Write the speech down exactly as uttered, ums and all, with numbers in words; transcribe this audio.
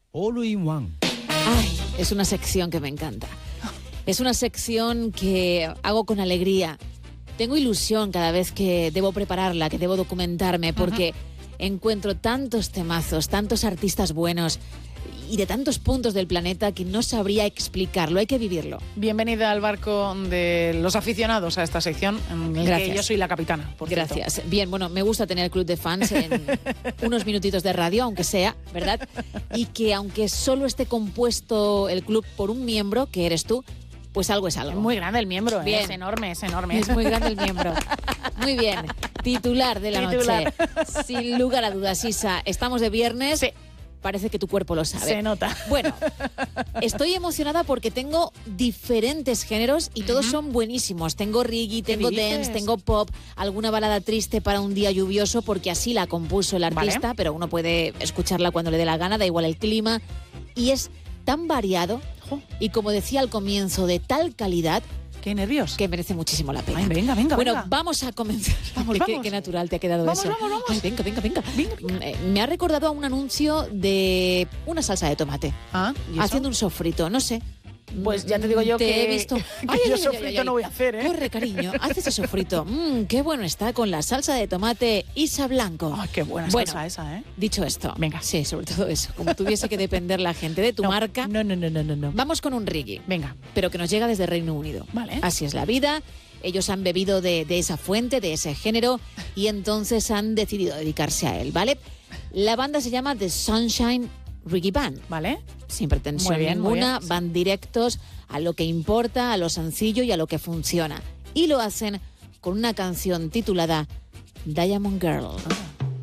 All in One. Ay, es una sección que me encanta. Es una sección que hago con alegría. Tengo ilusión cada vez que debo prepararla, que debo documentarme, porque uh-huh. encuentro tantos temazos, tantos artistas buenos y de tantos puntos del planeta que no sabría explicarlo, hay que vivirlo. Bienvenida al barco de los aficionados a esta sección, en el Gracias. que yo soy la capitana. Por Gracias. cierto. Bien, bueno, me gusta tener el club de fans en unos minutitos de radio, aunque sea, ¿verdad? Y que aunque solo esté compuesto el club por un miembro, que eres tú, pues algo es algo. Es muy grande el miembro, bien. ¿eh? Es enorme, es enorme. Es muy grande el miembro. Muy bien. Titular de la Titular. noche. Sin lugar a dudas, Isa. Estamos de viernes. Sí. Parece que tu cuerpo lo sabe. Se nota. Bueno, estoy emocionada porque tengo diferentes géneros y todos uh-huh. son buenísimos. Tengo reggae, tengo dance, tengo pop, alguna balada triste para un día lluvioso, porque así la compuso el artista, vale. pero uno puede escucharla cuando le dé la gana, da igual el clima. Y es tan variado y, como decía al comienzo, de tal calidad. ¡Qué nervios! Que merece muchísimo la pena. Ay, venga, venga, Bueno, venga. vamos a comenzar. Vamos, qué, vamos. Qué natural te ha quedado vamos, eso. Vamos, vamos, Ay, venga, venga, venga. venga, venga. Me ha recordado a un anuncio de una salsa de tomate. Ah, ¿y eso? Haciendo un sofrito, no sé. Pues ya te digo yo te que, he visto. que ay, yo ay, sofrito ay, ay, no voy a hacer, ¿eh? Corre, cariño, haz ese sofrito. Mmm, qué bueno está con la salsa de tomate Isa Blanco. Ay, qué buena bueno, salsa esa, ¿eh? Dicho esto, venga. Sí, sobre todo eso. Como tuviese que depender la gente de tu no, marca. No, no, no, no, no, no. Vamos con un reggae. Venga. Pero que nos llega desde Reino Unido. Vale. Así es la vida. Ellos han bebido de, de esa fuente, de ese género, y entonces han decidido dedicarse a él, ¿vale? La banda se llama The Sunshine Reggae Band. Vale. Sin pretensión muy bien, ninguna, muy bien. van directos a lo que importa, a lo sencillo y a lo que funciona. Y lo hacen con una canción titulada Diamond Girl. Ah.